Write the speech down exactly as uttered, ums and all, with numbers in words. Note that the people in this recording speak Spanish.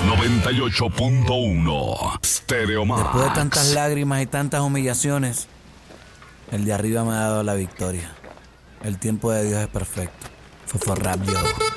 noventa y ocho punto uno Stereo Max. Después de tantas lágrimas y tantas humillaciones, el de arriba me ha dado la victoria. El tiempo de Dios es perfecto. Fofo Rap, yo.